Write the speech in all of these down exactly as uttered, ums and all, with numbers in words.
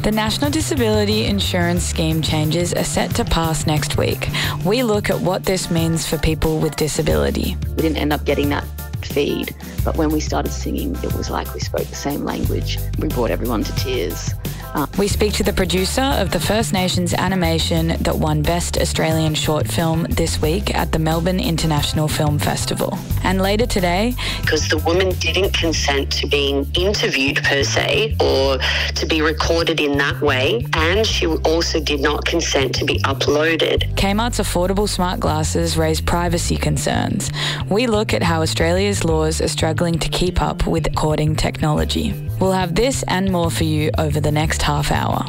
The National Disability Insurance Scheme changes are set to pass next week. We look at what this means for people with disability. We didn't end up getting that feed, but when we started singing, it was like we spoke the same language. We brought everyone to tears. Um, we speak to the producer of the First Nations animation that won Best Australian Short Film this week at the Melbourne International Film Festival. And later today... Because the woman didn't consent to being interviewed per se or to be recorded in that way, and she also did not consent to be uploaded. Kmart's affordable smart glasses raise privacy concerns. We look at how Australia's laws are struggling to keep up with recording technology. We'll have this and more for you over the next half hour.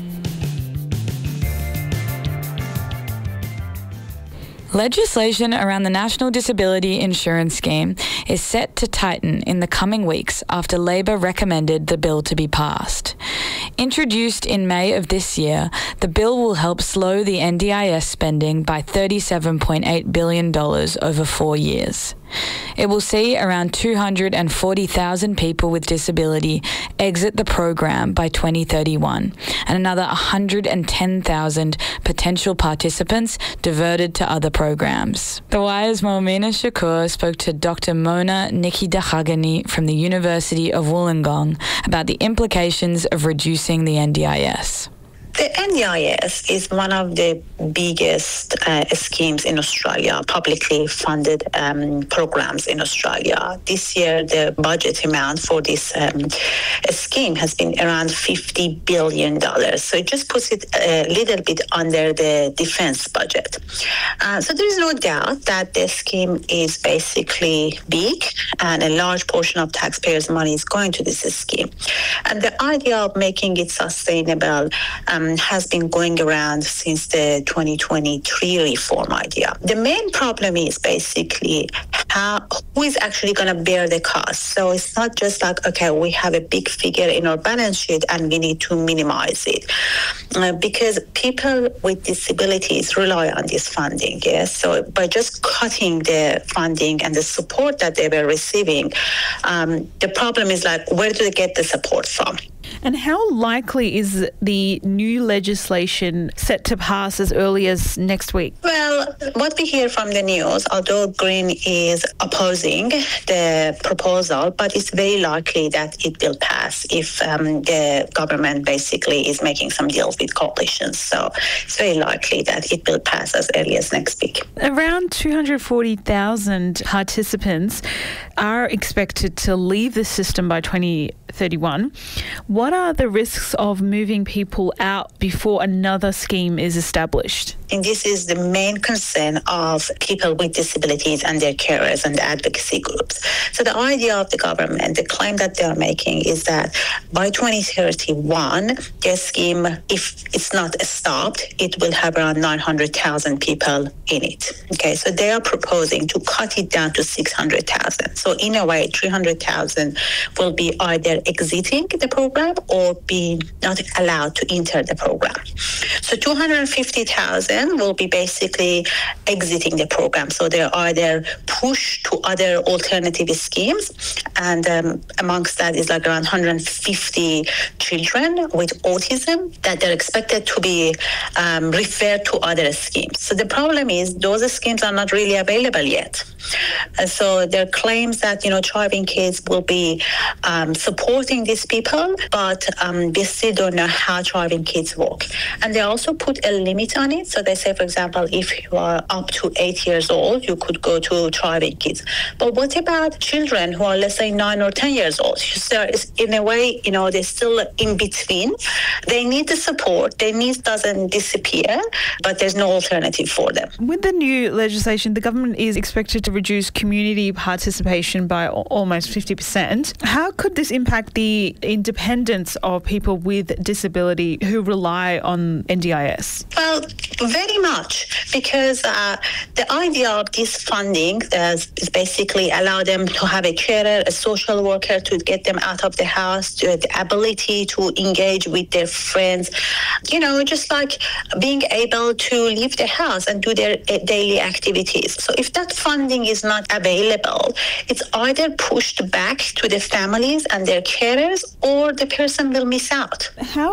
Legislation around the National Disability Insurance Scheme is set to tighten in the coming weeks after Labor recommended the bill to be passed. Introduced in May of this year, the bill will help slow the N D I S spending by thirty-seven point eight billion dollars over four years. It will see around two hundred forty thousand people with disability exit the program by twenty thirty-one, and another one hundred ten thousand potential participants diverted to other programs. The Wire's Moumina Shakur spoke to Doctor Mona Nikki-Dahagani from the University of Wollongong about the implications of reducing the N D I S. The N D I S is one of the biggest uh, schemes in Australia, publicly funded um, programs in Australia. This year, the budget amount for this um, scheme has been around fifty billion dollars. So it just puts it a little bit under the defense budget. Uh, so there is no doubt that the scheme is basically big, and a large portion of taxpayers' money is going to this scheme. And the idea of making it sustainable um, has been going around since the twenty twenty-three reform idea. The main problem is basically how, who is actually going to bear the cost. So it's not just like, okay, we have a big figure in our balance sheet and we need to minimize it. Uh, because people with disabilities rely on this funding, yes? So by just cutting the funding and the support that they were receiving, um, the problem is like, where do they get the support from? And how likely is the new legislation set to pass as early as next week? Well, what we hear from the news, although Green is opposing the proposal, but it's very likely that it will pass if um, the government basically is making some deals with coalitions. So it's very likely that it will pass as early as next week. Around two hundred forty thousand participants are expected to leave the system by twenty thirty-one. What are the risks of moving people out before another scheme is established? And this is the main concern of people with disabilities and their carers and the advocacy groups. So the idea of the government, the claim that they are making is that by twenty thirty-one, their scheme, if it's not stopped, it will have around nine hundred thousand people in it. Okay, so they are proposing to cut it down to six hundred thousand. So in a way, three hundred thousand will be either exiting the program or be not allowed to enter the program. So two hundred fifty thousand will be basically exiting the program. So they're either pushed to other alternative schemes, and um, amongst that is like around one hundred fifty children with autism that they're expected to be um, referred to other schemes. So the problem is those schemes are not really available yet. And so there are claims that, you know, Thriving Kids will be um, supporting these people, but um, we still don't know how Thriving Kids work. And they also put a limit on it. So they say, for example, if you are up to eight years old, you could go to Thriving Kids. But what about children who are, let's say, nine or ten years old? So in a way, you know, they're still in between. They need the support. Their needs doesn't disappear, but there's no alternative for them. With the new legislation, the government is expected to reduce community participation by almost fifty percent. How could this impact the independence of people with disability who rely on N D I S? Well, very much, because uh, the idea of this funding is, is basically allow them to have a carer, a social worker to get them out of the house, to the ability to engage with their friends, you know, just like being able to leave the house and do their uh, daily activities. So if that funding is not available, it's either pushed back to the families and their carers, or the person will miss out. How